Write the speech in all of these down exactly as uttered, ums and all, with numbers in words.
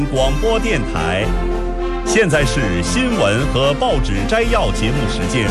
广播电台，现在是新闻和报纸摘要节目时间。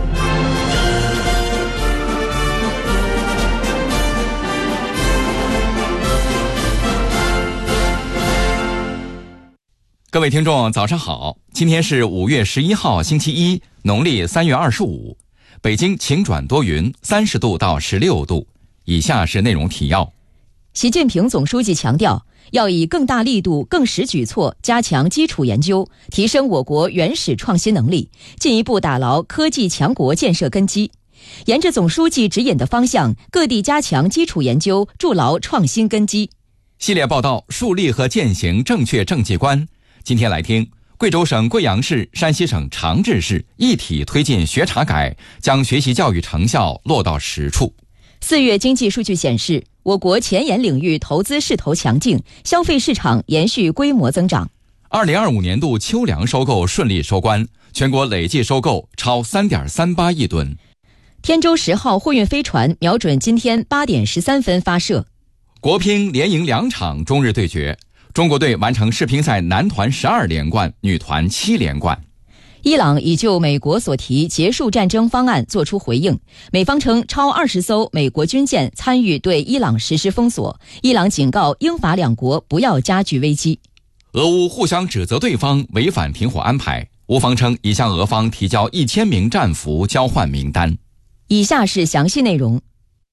各位听众早上好，今天是五月十一号星期一，农历三月二十五，北京晴转多云，三十度到十六度。以下是内容提要。 习近平总书记强调，要以更大力度、更实举措加强基础研究，提升我国原始创新能力，进一步打牢科技强国建设根基。沿着总书记指引的方向，各地加强基础研究，筑牢创新根基。 系列报道树立和践行正确政绩观。今天来听贵州省贵阳市、山西省长治市一体推进学查改，将学习教育成效落到实处。 四月经济数据显示，我国前沿领域投资势头强劲，消费市场延续规模增长。 二零二五年度秋粮收购顺利收官，全国累计收购超 三点三八亿吨。 天舟十号货运飞船瞄准今天八点十三分发射。 国乒连赢两场中日对决，中国队完成世乒赛男团十二连冠，女团七连冠。 伊朗已就美国所提结束战争方案作出回应，美方称超二十艘美国军舰参与对伊朗实施封锁，伊朗警告英法两国不要加剧危机。 俄乌互相指责对方违反停火安排，乌方称已向俄方提交一千名战俘交换名单。 以下是详细内容。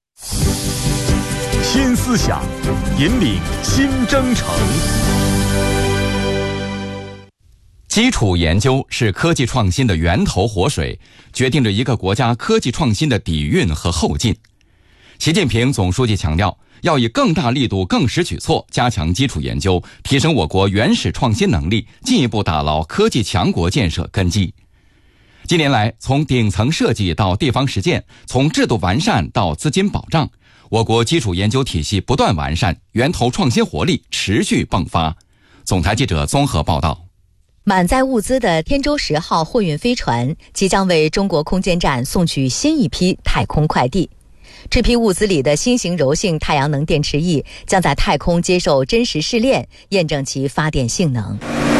新思想，引领新征程。 基础研究是科技创新的源头活水，决定着一个国家科技创新的底蕴和后劲。习近平总书记强调，要以更大力度、更实举措加强基础研究，提升我国原始创新能力，进一步打牢科技强国建设根基。近年来，从顶层设计到地方实践，从制度完善到资金保障，我国基础研究体系不断完善，源头创新活力持续迸发。总台记者综合报道。 满载物资的天舟十号货运飞船即将为中国空间站送去新一批太空快递。这批物资里的新型柔性太阳能电池翼将在太空接受真实试炼，验证其发电性能。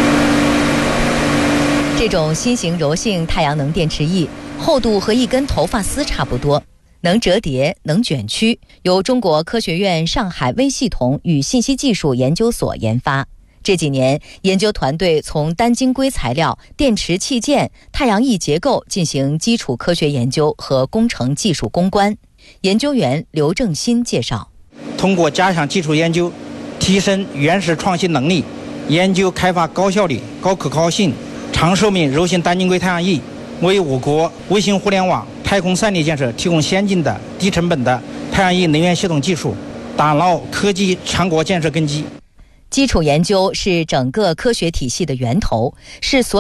这种新型柔性太阳能电池翼厚度和一根头发丝差不多，能折叠，能卷曲，由中国科学院上海微系统与信息技术研究所研发。这几年，研究团队从单晶硅材料、电池器件、太阳翼结构进行基础科学研究和工程技术攻关。研究员刘正新介绍， 通过加强基础研究，提升原始创新能力，研究开发高效率、高可靠性、长寿命柔性单晶硅太阳翼，为我国卫星互联网、太空三 D 建设提供先进的、低成本的太阳翼能源系统技术，打牢科技强国建设根基。 基础研究是整个科学体系的源头，是所